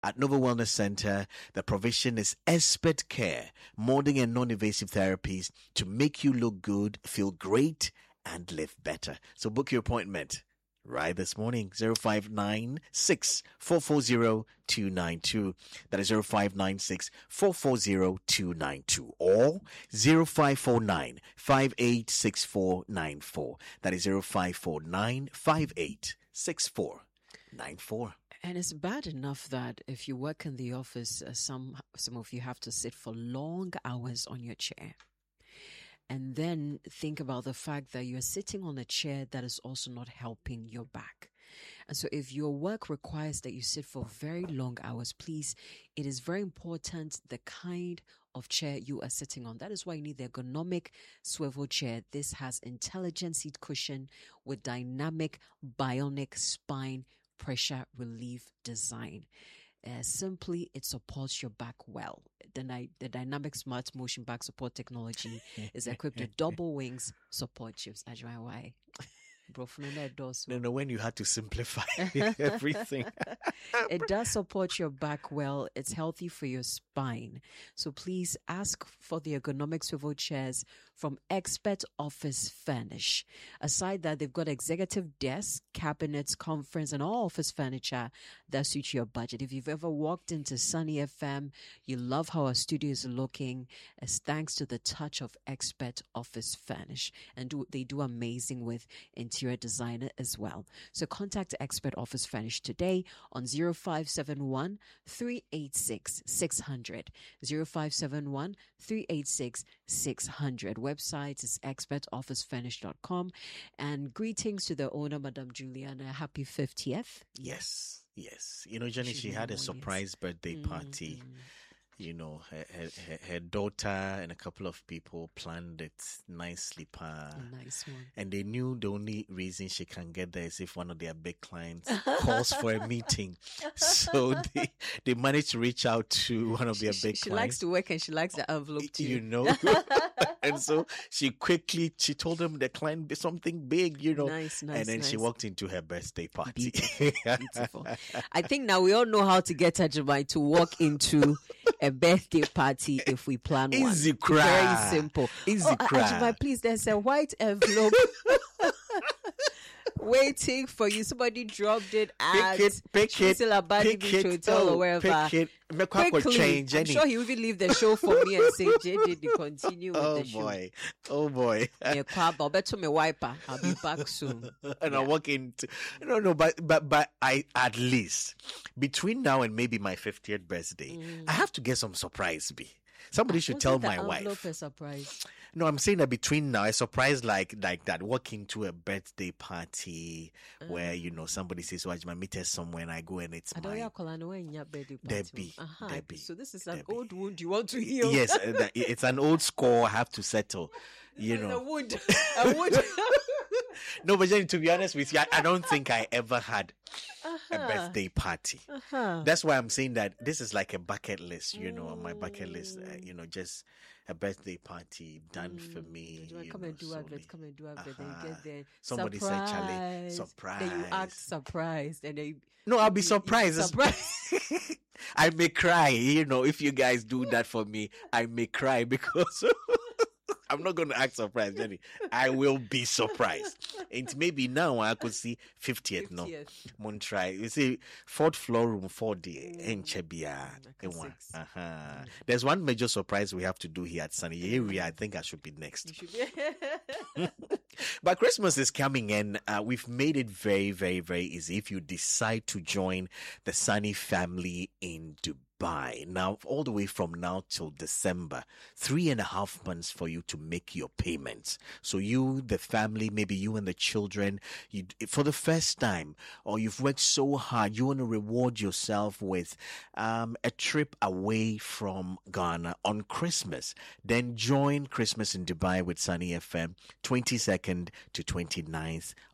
At Nova Wellness Center, the provision is expert care, modern and non-invasive therapies to make you look good, feel great, and live better. So book your appointment right this morning. 0596 440 292. That is 0596 440 292 or 0549 586494. That is 0549 586494. And it's bad enough that if you work in the office, some of you have to sit for long hours on your chair. And then think about the fact that you're sitting on a chair that is also not helping your back. And so if your work requires that you sit for very long hours, please, it is very important the kind of chair you are sitting on. That is why you need the ergonomic swivel chair. This has intelligent seat cushion with dynamic bionic spine pressure relief design. Simply, it supports your back well. The Dynamic Smart Motion Back Support Technology is equipped with double wings support chips. Why? No, when you had to simplify everything. It does support your back well. It's healthy for your spine. So please ask for the ergonomic swivel chairs from Expert Office Furnish. Aside that, they've got executive desks, cabinets, conference, and all office furniture that suit your budget. If you've ever walked into Sunny FM, you love how our studio is looking. It's thanks to the touch of Expert Office Furnish. And they do amazing with interior designer as well. So contact Expert Office Furnish today on 0571 386 600. 0571 386 600. Website is expertofficefurnish.com. And greetings to the owner, Madam Juliana. Happy 50th. Yes. You know, Jenny, she had a surprise birthday party. You know, her daughter and a couple of people planned it nicely. Nice one. And they knew the only reason she can get there is if one of their big clients calls for a meeting. So they managed to reach out to one of their big clients. She likes to work and she likes the envelope too. You know. And so she told them the client be something big, you know. Nice. And then she walked into her birthday party. Beautiful. I think now we all know how to get Ajimai to walk into a birthday party if we plan one. Easy cry. Very simple. Easy cry. Ajimai, please, there's a white envelope waiting for you. Somebody dropped it at pick it, Hotel or wherever. Pick it. Quickly, change, I'm sure he will even leave the show for me and say, JJ, continue with the show. Oh boy. I'll bet to my wiper. I'll be back soon. And I'll walk into but I at least between now and maybe my 50th birthday, I have to get some surprise B. Somebody should tell my wife. A surprise? No, I'm saying that between now, a surprise like that, walk into a birthday party where, you know, somebody says, "Watch my meet us somewhere," and I go and it's my Debbie. Debbie. So this is an old wound you want to heal. Yes, it's an old score I have to settle. You know, a wound. No, but Jenny, to be honest with you, I don't think I ever had a birthday party. That's why I'm saying that this is like a bucket list, you know, on my bucket list, you know, just a birthday party done for me. Come and do advert. Then you get there. Somebody said, Charlie, surprise. Then you act surprised. And then no, I'll be surprised. I may cry, you know, if you guys do that for me, I may cry because I'm not going to act surprised, Jenny. I will be surprised. And maybe now I could see 50th. No, Montreal. You see, 4th floor room 4D in Chebia. There's one major surprise we have to do here at Sunny area. I think I should be next. But Christmas is coming in. We've made it very, very, very easy if you decide to join the Sunny family in Dubai. Now, all the way from now till December, 3.5 months for you to make your payments. So you, the family, maybe you and the children, you, for the first time, or you've worked so hard, you want to reward yourself with a trip away from Ghana on Christmas. Then join Christmas in Dubai with Sunny FM, 22nd to 29th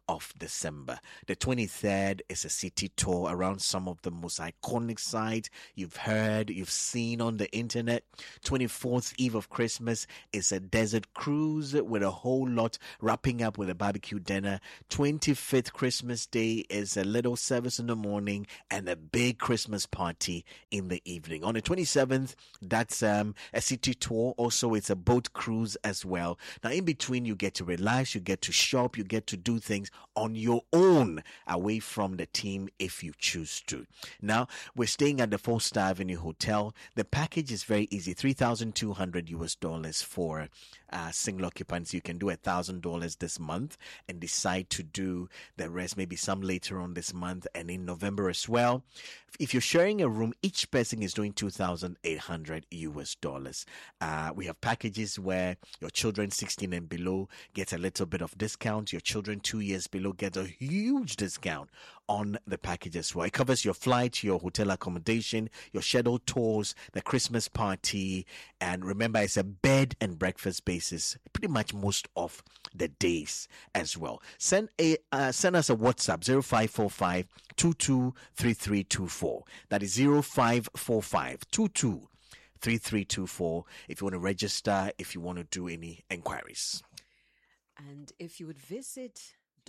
of December. The 23rd is a city tour around some of the most iconic sites you've heard, you've seen on the internet. 24th Eve of Christmas is a desert cruise with a whole lot, wrapping up with a barbecue dinner. 25th Christmas Day is a little service in the morning and a big Christmas party in the evening. On the 27th, that's a city tour. Also, it's a boat cruise as well. Now, in between, you get to relax, you get to shop, you get to do things on your own away from the team if you choose to. Now, we're staying at the 4-Star Avenue Hotel. The package is very easy, $3,200 for single occupants. You can do $1,000 this month and decide to do the rest maybe some later on this month and in November as well. If you're sharing a room, each person is doing $2,800. We have packages where your children 16 and below get a little bit of discount. Your children 2 years below get a huge discount on the package as well. It covers your flight, your hotel accommodation, your scheduled tours, the Christmas party, and remember, it's a bed and breakfast basis pretty much most of the days as well. Send us a WhatsApp 0545 223324. That is 0545 223324 if you want to register, if you want to do any inquiries. And if you would visit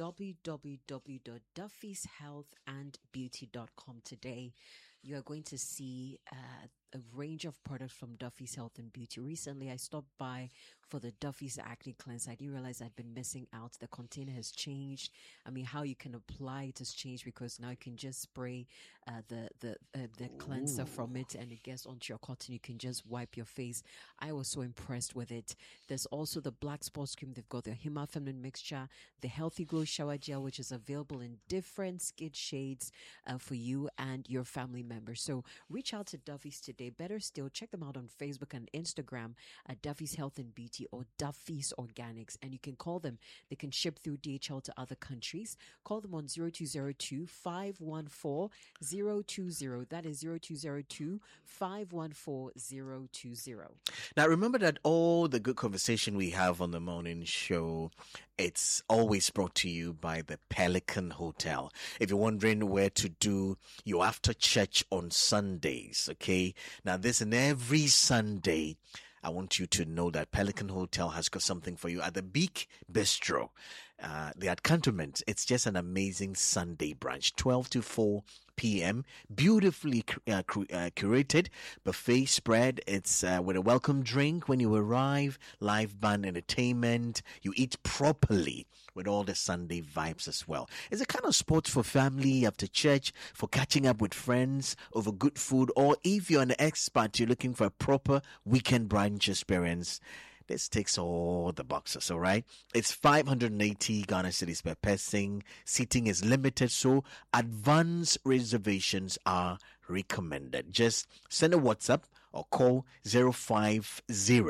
www.duffyshealthandbeauty.com today, you are going to see a range of products from Duffy's Health and Beauty. Recently, I stopped by for the Duffy's Acne Cleanse. I didn't realize I'd been missing out. The container has changed. I mean, how you can apply it has changed because now you can just spray the cleanser from it and it gets onto your cotton. You can just wipe your face. I was so impressed with it. There's also the Black Sports Cream. They've got the Hima Feminine Mixture, the Healthy Glow Shower Gel, which is available in different skin shades for you and your family members. So reach out to Duffy's today. Better still, check them out on Facebook and Instagram at Duffy's Health and Beauty or Duffy's Organics, and you can call them. They can ship through DHL to other countries. Call them on 0202 514 020. That is 0202 514 020. Now, remember that all the good conversation we have on the morning show, it's always brought to you by the Pelican Hotel. If you're wondering where to do your after church on Sundays, okay? Now, this and every Sunday, I want you to know that Pelican Hotel has got something for you at the Beak Bistro. The at Cantonment, it's just an amazing Sunday brunch, 12 to 4 p.m. Beautifully curated buffet spread. It's with a welcome drink when you arrive, live band entertainment. You eat properly with all the Sunday vibes as well. It's a kind of spot for family after church, for catching up with friends over good food, or if you're an expat, you're looking for a proper weekend brunch experience. This ticks all the boxes, all right? It's 580 Ghana cedis per person. Seating is limited, so advance reservations are recommended. Just send a WhatsApp or call 050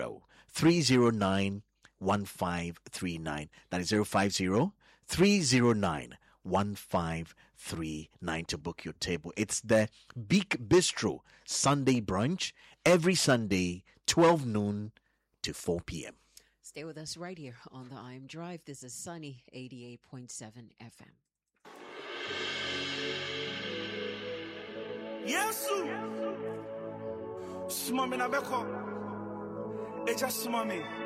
309 1539. That is 050 309 1539 to book your table. It's the Beak Bistro Sunday brunch every Sunday, 12 noon to 4 p.m. Stay with us right here on the IM Drive. This is Sunny 88.7 FM. Yes, Smami na beko. Eja smami.